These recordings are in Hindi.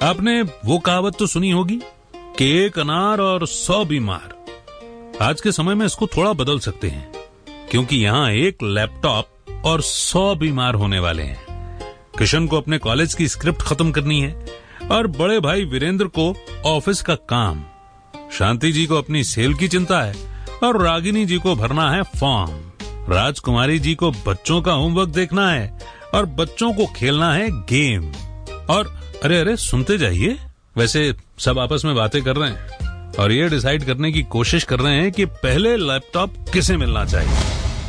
आपने वो कहावत तो सुनी होगी कि 1 अनार और 100 बीमार। आज के समय में इसको थोड़ा बदल सकते हैं, क्योंकि यहाँ 1 लैपटॉप और 100 बीमार होने वाले हैं। किशन को अपने कॉलेज की स्क्रिप्ट खत्म करनी है और बड़े भाई वीरेंद्र को ऑफिस का काम, शांति जी को अपनी सेल की चिंता है और रागिनी जी को भरना है फॉर्म, राजकुमारी जी को बच्चों का होमवर्क देखना है और बच्चों को खेलना है गेम। और अरे सुनते जाइए, वैसे सब आपस में बातें कर रहे हैं और ये डिसाइड करने की कोशिश कर रहे हैं कि पहले लैपटॉप किसे मिलना चाहिए।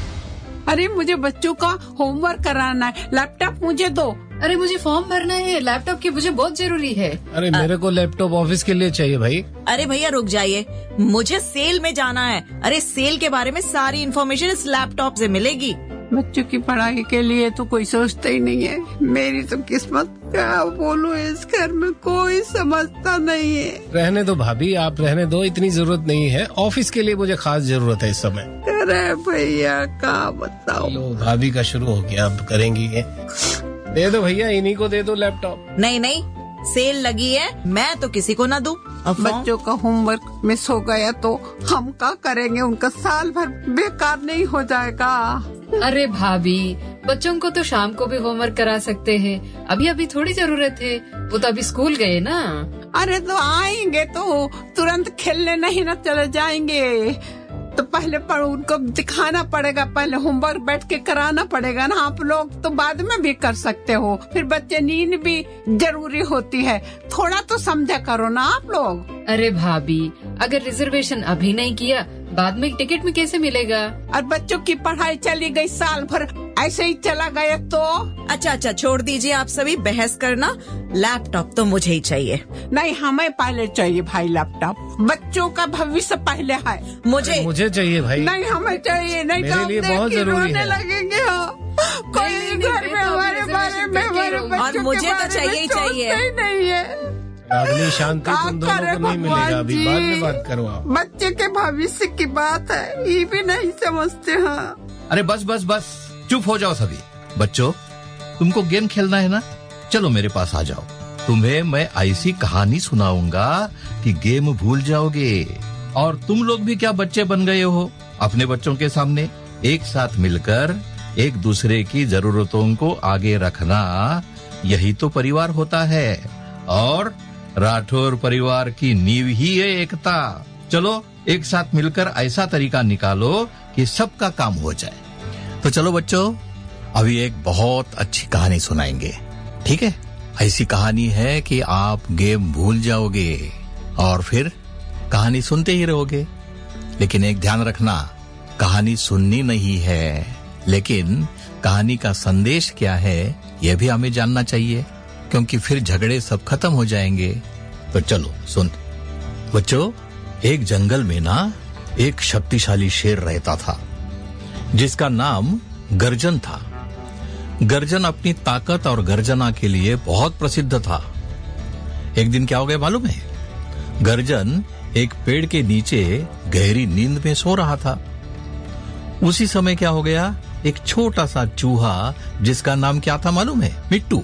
अरे मुझे बच्चों का होमवर्क कराना है, लैपटॉप मुझे दो। अरे मुझे फॉर्म भरना है, लैपटॉप की मुझे बहुत जरूरी है। अरे मेरे को लैपटॉप ऑफिस के लिए चाहिए भाई। अरे भैया रुक जाइए, मुझे सेल में जाना है। अरे सेल के बारे में सारी इन्फॉर्मेशन इस लैपटॉप से मिलेगी। बच्चों की पढ़ाई के लिए तो कोई सोचता ही नहीं है। मेरी तो किस्मत, क्या बोलूं, इस घर में कोई समझता नहीं है। रहने दो भाभी, आप रहने दो, इतनी जरूरत नहीं है। ऑफिस के लिए मुझे खास जरूरत है इस समय। अरे भैया क्या बताओ। लो भाभी का शुरू हो गया, अब करेंगी ये। दे दो भैया, इन्हीं को दे दो लैपटॉप। नहीं नहीं, सेल लगी है, मैं तो किसी को ना दूं। बच्चों का होमवर्क मिस हो गया तो हम क्या करेंगे? उनका साल भर बेकार नहीं हो जाएगा। अरे भाभी, बच्चों को तो शाम को भी होमवर्क करा सकते हैं, अभी अभी थोड़ी जरूरत है, वो तो अभी स्कूल गए ना। अरे तो आएंगे तो तुरंत खेलने नहीं ना चले जाएंगे, तो पहले उनको दिखाना पड़ेगा, पहले होमवर्क बैठ के कराना पड़ेगा ना। आप लोग तो बाद में भी कर सकते हो, फिर बच्चे नींद भी जरूरी होती है, थोड़ा तो समझा करो ना आप लोग। अरे भाभी, अगर रिजर्वेशन अभी नहीं किया, बाद में टिकट में कैसे मिलेगा? और बच्चों की पढ़ाई चली गई, साल भर ऐसे ही चला गया तो। अच्छा छोड़ दीजिए आप सभी बहस करना, लैपटॉप तो मुझे ही चाहिए। नहीं, हमें पहले चाहिए भाई लैपटॉप, बच्चों का भविष्य पहले है। मुझे चाहिए भाई। नहीं हमें चाहिए, नहीं मेरे तो लिए बहुत जरूरी है। लगेंगे कोई घर में हमारे बारे में, हमारे बच्चों मुझे तो चाहिए ही चाहिए। नहीं है रागिनी, शांति तुम दोनों को नहीं मिलेगा, अभी बाद में बात करो आप। बच्चे के भविष्य की बात है, ये भी नहीं समझते हैं। अरे बस चुप हो जाओ सभी। बच्चों, तुमको गेम खेलना है ना, चलो मेरे पास आ जाओ। तुम्हें मैं ऐसी कहानी सुनाऊंगा कि गेम भूल जाओगे। और तुम लोग भी क्या बच्चे बन गए हो, अपने बच्चों के सामने एक साथ मिलकर एक दूसरे की जरूरतों को आगे रखना, यही तो परिवार होता है। और राठौर परिवार की नींव ही है एकता। चलो एक साथ मिलकर ऐसा तरीका निकालो कि सबका काम हो जाए। तो चलो बच्चों, अभी एक बहुत अच्छी कहानी सुनाएंगे, ठीक है? ऐसी कहानी है कि आप गेम भूल जाओगे और फिर कहानी सुनते ही रहोगे। लेकिन एक ध्यान रखना, कहानी सुननी नहीं है, लेकिन कहानी का संदेश क्या है यह भी हमें जानना चाहिए, क्योंकि फिर झगड़े सब खत्म हो जाएंगे। तो चलो सुन बच्चों, एक जंगल में ना एक शक्तिशाली शेर रहता था, जिसका नाम गर्जन था। गर्जन अपनी ताकत और गर्जना के लिए बहुत प्रसिद्ध था। एक दिन क्या हो गया मालूम है? गर्जन एक पेड़ के नीचे गहरी नींद में सो रहा था। उसी समय क्या हो गया, एक छोटा सा चूहा, जिसका नाम क्या था मालूम है? मिट्टू।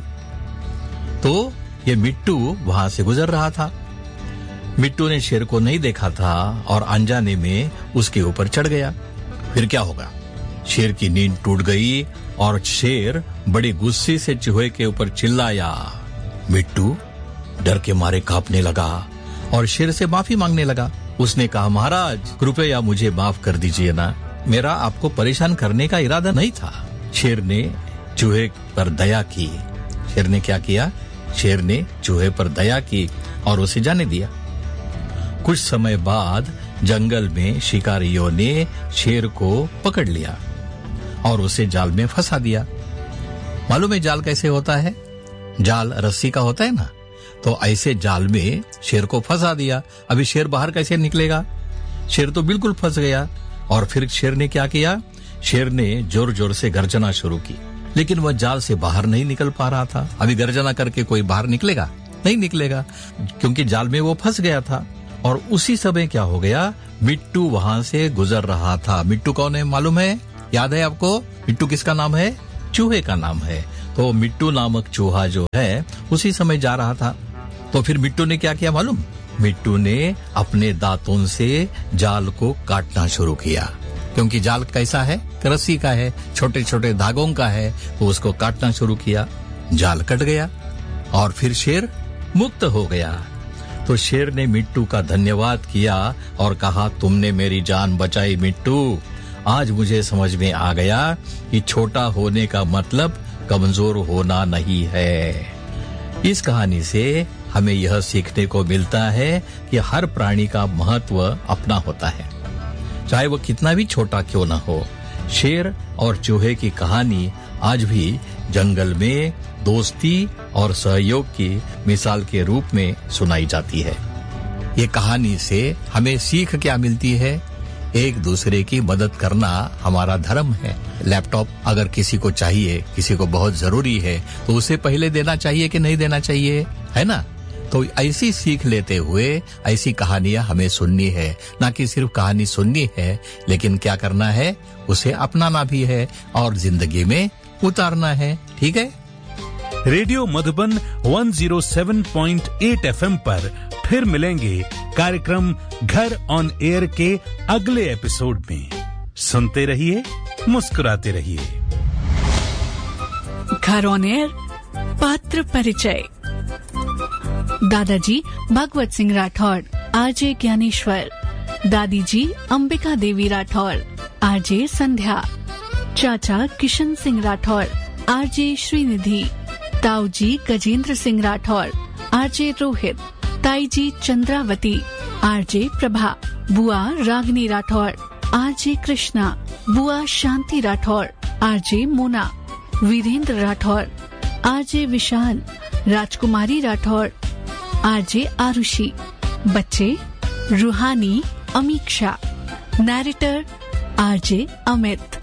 तो ये मिट्टू वहां से गुजर रहा था। मिट्टू ने शेर को नहीं देखा था और अनजाने में उसके ऊपर चढ़ गया। फिर क्या होगा? शेर की नींद टूट गई और शेर बड़ी गुस्से से चूहे के ऊपर चिल्लाया। मिट्टू डर के मारे कांपने लगा और शेर से माफी मांगने लगा। उसने कहा, महाराज कृपया मुझे माफ कर दीजिए ना, मेरा आपको परेशान करने का इरादा नहीं था। शेर ने चूहे पर दया की। शेर ने क्या किया? शेर ने चूहे पर दया की और उसे जाने दिया। कुछ समय बाद जंगल में शिकारियों ने शेर को पकड़ लिया और उसे जाल में फंसा दिया। मालूम है जाल कैसे होता है? जाल रस्सी का होता है ना, तो ऐसे जाल में शेर को फंसा दिया। अभी शेर बाहर कैसे निकलेगा? शेर तो बिल्कुल फंस गया। और फिर शेर ने क्या किया? शेर ने जोर जोर से गर्जना शुरू की, लेकिन वह जाल से बाहर नहीं निकल पा रहा था। अभी गर्जना करके कोई बाहर निकलेगा? नहीं निकलेगा, क्योंकि जाल में वो फंस गया था। और उसी समय क्या हो गया? मिट्टू वहां से गुजर रहा था। मिट्टू कौन है मालूम है? याद है आपको? मिट्टू किसका नाम है? चूहे का नाम है। तो मिट्टू नामक चूहा जो है उसी समय जा रहा था। तो फिर मिट्टू ने क्या किया मालूम? मिट्टू ने अपने दांतों से जाल को काटना शुरू किया, क्योंकि जाल कैसा है? रस्सी का है, छोटे छोटे धागों का है, तो उसको काटना शुरू किया। जाल कट गया और फिर शेर मुक्त हो गया। तो शेर ने मिट्टू का धन्यवाद किया और कहा, तुमने मेरी जान बचाई मिट्टू। आज मुझे समझ में आ गया कि छोटा होने का मतलब कमजोर होना नहीं है। इस कहानी से हमें यह सीखने को मिलता है कि हर प्राणी का महत्व अपना होता है, चाहे वो कितना भी छोटा क्यों ना हो। शेर और चूहे की कहानी आज भी जंगल में दोस्ती और सहयोग की मिसाल के रूप में सुनाई जाती है। ये कहानी से हमें सीख क्या मिलती है? एक दूसरे की मदद करना हमारा धर्म है। लैपटॉप अगर किसी को चाहिए, किसी को बहुत जरूरी है, तो उसे पहले देना चाहिए कि नहीं देना चाहिए, है ना? तो ऐसी सीख लेते हुए ऐसी कहानियां हमें सुननी है, ना कि सिर्फ कहानी सुननी है, लेकिन क्या करना है? उसे अपनाना भी है और जिंदगी में उतारना है। ठीक है? रेडियो मधुबन 107.8 FM पर फिर मिलेंगे कार्यक्रम घर ऑन एयर के अगले एपिसोड में। सुनते रहिए, मुस्कुराते रहिए। घर ऑन एयर पात्र परिचय। दादाजी भगवत सिंह राठौड़, आरजे ज्ञानेश्वर। दादी जी अंबिका देवी राठौड़, आरजे संध्या। चाचा किशन सिंह राठौड़, आरजे श्रीनिधि। ताऊ जी गजेंद्र सिंह राठौड़, आरजे रोहित। ताई जी चंद्रावती, आरजे प्रभा। बुआ रागनी राठौड़, आरजे कृष्णा। बुआ शांति राठौड़, आरजे मोना। वीरेंद्र राठौड़, आरजे विशाल। राजकुमारी राठौड़, आरजे आरुषि। बच्चे रूहानी, अमीक्षा। Narrator RJ Amit.